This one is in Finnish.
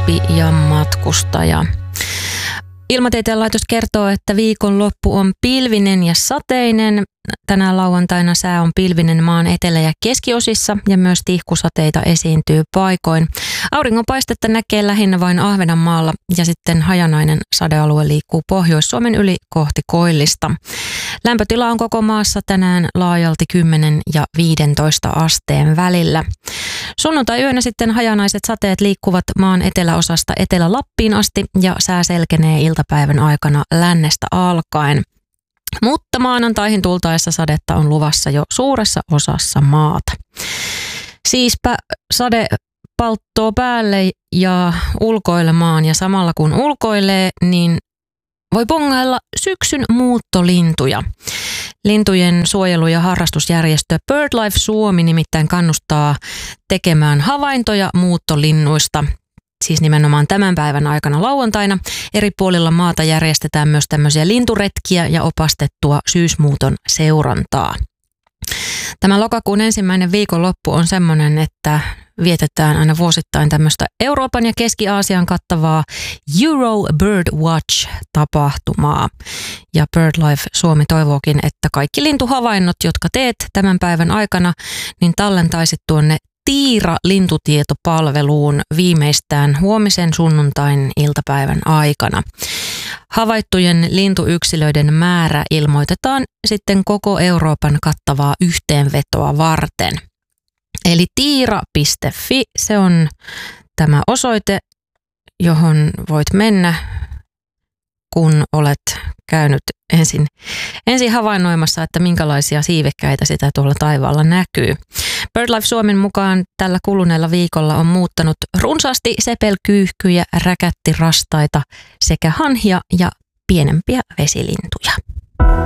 Kauppi ja matkustaja. Ilmatieteen laitos kertoo, että viikonloppu on pilvinen ja sateinen. Tänään lauantaina sää on pilvinen maan etelä- ja keskiosissa ja myös tihkusateita esiintyy paikoin. Auringonpaistetta näkee lähinnä vain Ahvenanmaalla ja sitten hajanainen sadealue liikkuu Pohjois-Suomen yli kohti koillista. Lämpötila on koko maassa tänään laajalti 10 ja 15 asteen välillä. Sunnuntai-yönä sitten hajanaiset sateet liikkuvat maan eteläosasta Etelä-Lappiin asti ja sää selkenee iltapäivän aikana lännestä alkaen. Mutta maanantaihin tultaessa sadetta on luvassa jo suuressa osassa maata. Siispä sade palttoo päälle ja ulkoilemaan ja samalla kun ulkoilee, niin voi bongailla syksyn muuttolintuja. Lintujen suojelu- ja harrastusjärjestö BirdLife Suomi nimittäin kannustaa tekemään havaintoja muuttolinnuista. Siis nimenomaan tämän päivän aikana lauantaina. Eri puolilla maata järjestetään myös tämmöisiä linturetkiä ja opastettua syysmuuton seurantaa. Tämä lokakuun ensimmäinen viikonloppu on semmoinen, että vietetään aina vuosittain tämmöistä Euroopan ja Keski-Aasian kattavaa Euro Bird Watch-tapahtumaa. Ja BirdLife Suomi toivookin, että kaikki lintuhavainnot, jotka teet tämän päivän aikana, niin tallentaisit tuonne Tiira-lintutietopalveluun viimeistään huomisen sunnuntain iltapäivän aikana. Havaittujen lintuyksilöiden määrä ilmoitetaan sitten koko Euroopan kattavaa yhteenvetoa varten. Eli tiira.fi, se on tämä osoite, johon voit mennä, kun olet käynyt ensin havainnoimassa, että minkälaisia siivekkäitä sitä tuolla taivaalla näkyy. BirdLife Suomen mukaan tällä kuluneella viikolla on muuttanut runsaasti sepelkyyhkyjä, räkättirastaita sekä hanhia ja pienempiä vesilintuja.